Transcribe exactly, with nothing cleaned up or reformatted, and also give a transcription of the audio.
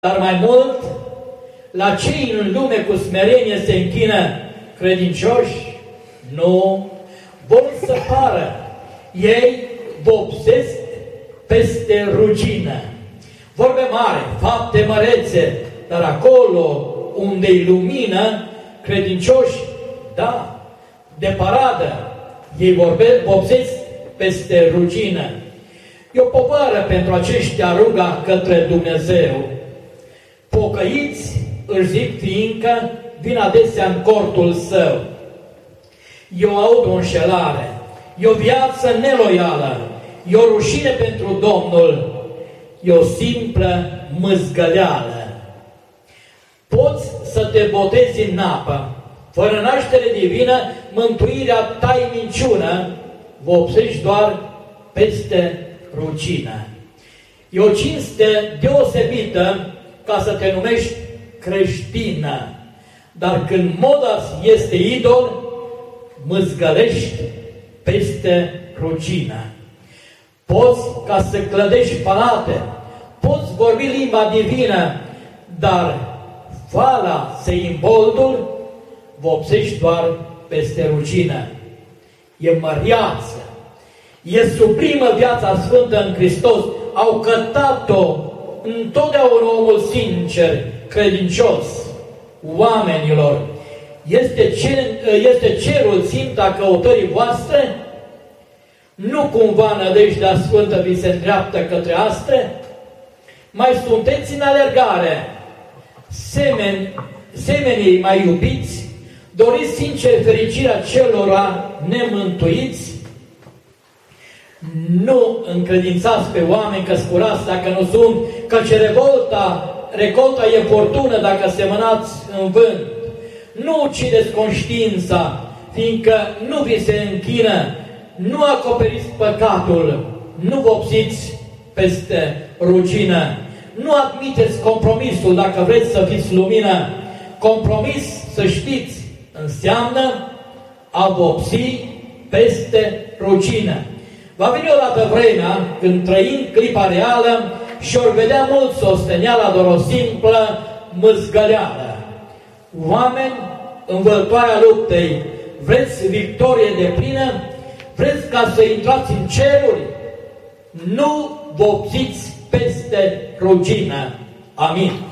Dar mai mult, la cei în lume cu smerenie se închină credincioși? Nu. Vor să pară. Ei vopsesc peste rugină. Vorbe mare, fapte mărețe, dar acolo unde-i lumină, credincioși, da, de paradă, ei vorbe, vopsesc peste rugină. E o povară pentru aceștia ruga către Dumnezeu. Pocăiți, își zic, fiindcă vin adesea în cortul său. E o auto-înșelare, e o viață neloială, e o rușine pentru Domnul, e o simplă mâzgăleală. Poți să te botezi în apă, fără naștere divină, mântuirea ta-i minciună, vopsești doar peste rugină. E o cinste deosebită ca să te numești creștină, dar când moda este idol, mâzgălești peste rugină. Poți ca să clădești palate, poți vorbi limba divină, dar fala se imboldul, vopsești doar peste rugină. E măriață, e sublimă viața sfântă în Hristos, au cătat-o întotdeauna omul sincer, credincios, oamenilor. Este, cer, este cerul ținta căutării voastre? Nu cumva nădejdea sfântă vi se îndreaptă către astre? Mai sunteți în alergare, semeni, semenii mai iubiți, doriți sincer fericirea celora nemântuiți? Nu încredințați pe oameni că scurați dacă nu sunt, căci revolta, recolta e fortună dacă semănați în vânt. Nu ucideți conștiința, fiindcă nu vi se închină, nu acoperiți păcatul, nu vopsiți peste rugină. Nu admiteți compromisul dacă vreți să fiți lumină. Compromis, să știți, înseamnă a vopsi peste rugină. Va veni odată vremea când trăim clipa reală și ori vedea mulți osteneala doar o simplă mâzgăleală. Oameni în văltoarea luptei, vreți victorie deplină? Vreți ca să intrați în ceruri? Nu vopsiți peste rugină. Amin.